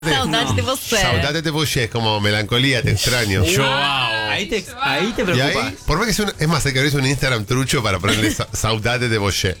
Saudade de você. Saudade de você, como melancolía, te extraño. Wow. Ahí te Y preocupas. ahí, por más que sea es más, hay que abrirse un Instagram trucho para ponerle saudade de você.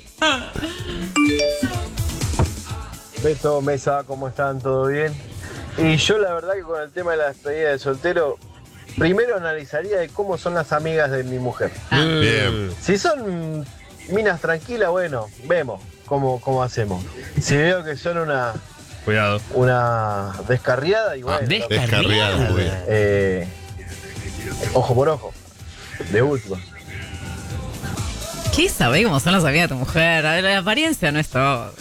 Beto, Mesa, ¿cómo están? ¿Todo bien? Y yo la verdad que con el tema de la despedida de soltero, primero analizaría de cómo son las amigas de mi mujer. Bien. Si son minas tranquilas, bueno, vemos cómo hacemos. Si veo que son Cuidado. una descarriada, y bueno, Descarriado, muy bien. ojo por ojo, de última. ¿Qué sabés cómo son las amigas de tu mujer? A ver, la apariencia no es todo.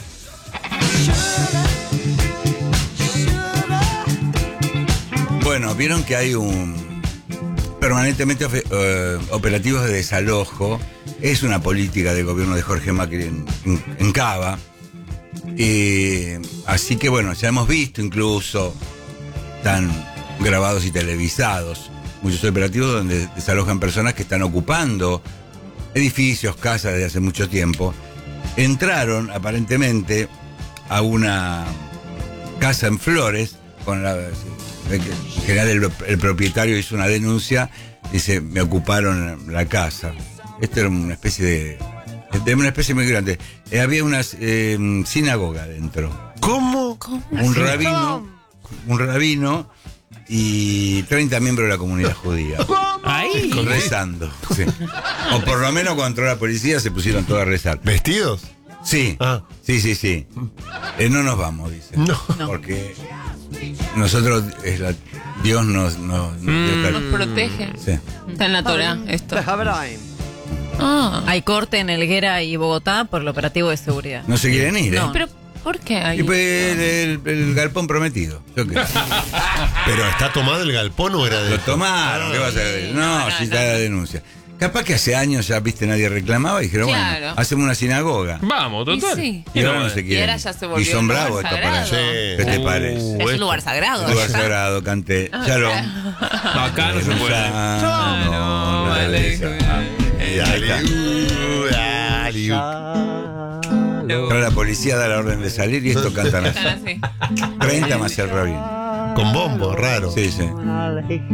Bueno, vieron que hay permanentemente operativos de desalojo. Es una política del gobierno de Jorge Macri en Cava. Así que bueno, ya hemos visto incluso, están grabados y televisados, muchos operativos donde desalojan personas que están ocupando edificios, casas desde hace mucho tiempo. Entraron aparentemente a una casa en Flores, en general el propietario hizo una denuncia, dice, me ocuparon la casa. Esto era una especie una especie muy grande. Había una sinagoga dentro. ¿Cómo? Un rabino y 30 miembros de la comunidad judía. Ahí. Rezando. Sí. O por lo menos cuando entró la policía se pusieron todos a rezar. ¿Vestidos? Sí, Ah. sí. No nos vamos, dice. No. Porque nosotros, Dios nos Nos protege. Sí. Está en la Torah esto. Hay corte en Helguera y Bogotá por el operativo de seguridad. No se quieren ir, ¿eh? No. Pero, ¿por qué hay? Y pues el galpón prometido. Yo qué sé. ¿Pero está tomado el galpón o era de Lo tomaron, ¿qué vas a ver? No, sí está la denuncia. Capaz que hace años ya, viste, nadie reclamaba y dijeron, Claro. bueno, hacemos una sinagoga. Vamos, total. Y sí. Y ahora no se Y quieren. ahora ya se volvió Y son un lugar bravos estos para sagrado. ¿Qué te parece? Es un lugar sagrado. Un lugar allá. sagrado, canté. Shalom. Acá no se puede. No, vale. Ahora la policía da la orden de salir y esto cantan así. Están así. 30 más el rabino. Con bombo, raro. Sí, sí.